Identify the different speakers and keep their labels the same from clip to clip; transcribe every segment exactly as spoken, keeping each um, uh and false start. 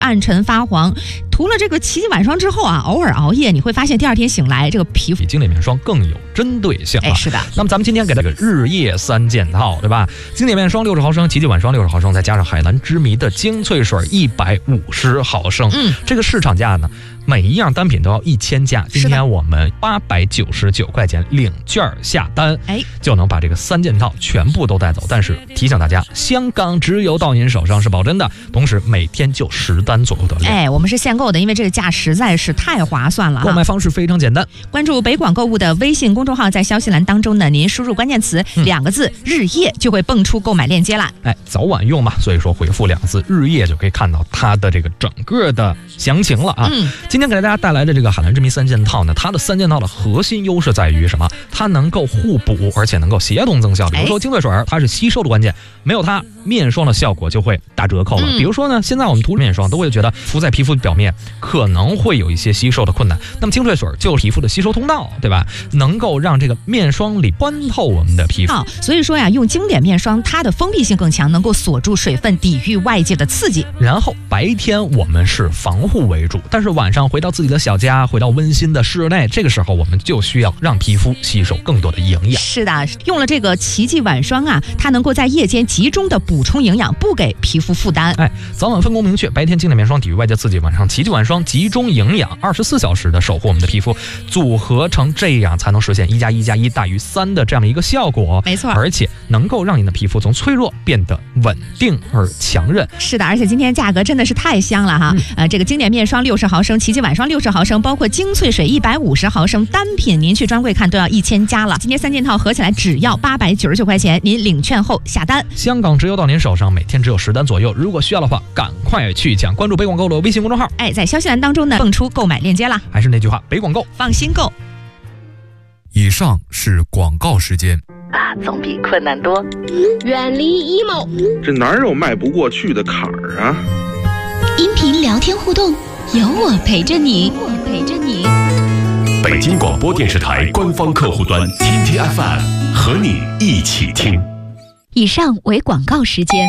Speaker 1: 暗沉发黄。涂了这个奇迹晚霜之后啊，偶尔熬夜，你会发现第二天醒来，这个皮肤
Speaker 2: 比经典面霜更有针对性啊。
Speaker 1: 哎，是的。
Speaker 2: 那么咱们今天给这个日夜三件套，对吧？经典面霜六十毫升，奇迹晚霜六十毫升，再加上海蓝之谜的精粹水一百五十毫升。
Speaker 1: 嗯，
Speaker 2: 这个市场价呢，每一样单品都要一千加。今天我们八百九十九块钱领券下单，
Speaker 1: 哎，
Speaker 2: 就能把这个三件套全部都带走。但是提醒大家，香港直邮到您手上是保真的，同时每天就十单左右的量。
Speaker 1: 哎，我们是限购的，因为这个价实在是太划算了啊。
Speaker 2: 购买方式非常简单，
Speaker 1: 关注北广购物的微信公众号，在消息栏当中呢，您输入关键词、嗯、两个字日夜，就会蹦出购买链接了。
Speaker 2: 哎，早晚用嘛，所以说回复两个字日夜就可以看到它的这个整个的详情了啊。
Speaker 1: 嗯，
Speaker 2: 今天给大家带来的这个海蓝之谜三件套呢，它的三件套的核心优势在于什么？它能够互补，而且能够协同增效。比如说精粹水，它是吸收的关键，没有它，面霜的效果就会打折扣了。嗯、比如说呢，现在我们涂面霜都会觉得敷在皮肤表面可能会有一些吸收的困难，那么精粹水就是皮肤的吸收通道，对吧？能够让这个面霜里穿透我们的皮肤。
Speaker 1: 好，所以说呀，用经典面霜，它的封闭性更强，能够锁住水分，抵御外界的刺激。
Speaker 2: 然后白天我们是防护为主，但是晚上回到自己的小家，回到温馨的室内，这个时候我们就需要让皮肤吸收更多的营养。
Speaker 1: 是的，用了这个奇迹晚霜啊，它能够在夜间集中的补充营养，不给皮肤负担。
Speaker 2: 哎，早晚分工明确，白天经典面霜抵御外界刺激，晚上奇迹晚霜集中营养，二十四小时的守护我们的皮肤，组合成这样才能实现一加一加一大于三的这样的一个效果。
Speaker 1: 没错，
Speaker 2: 而且能够让你的皮肤从脆弱变得稳定而强韧。
Speaker 1: 是的，而且今天价格真的是太香了哈！嗯、呃，这个经典面霜六十毫升，奇迹晚霜六十毫升，包括精粹水一百五十毫升，单品您去专柜看都要一千加了。今天三件套合起来只要八百九十九块钱，您领券后下单，
Speaker 2: 香港直邮到您手上，每天只有十单左右。如果需要的话，赶快去抢！关注北广购的微信公众号，
Speaker 1: 哎，在消息栏当中呢蹦出购买链接啦。
Speaker 2: 还是那句话，北广购
Speaker 1: 放心购。
Speaker 3: 以上是广告时间。
Speaker 4: 啊，总比困难多。
Speaker 5: 远离 emo，
Speaker 6: 这哪有迈不过去的坎儿啊？
Speaker 7: 音频聊天互动，有我陪着你，我陪着你。
Speaker 8: 北京广播电视台官方客户端 T T F M 和你一起听。
Speaker 7: 以上为广告时间。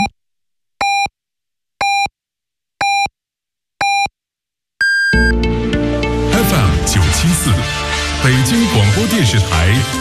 Speaker 3: F M 九七四，北京广播电视台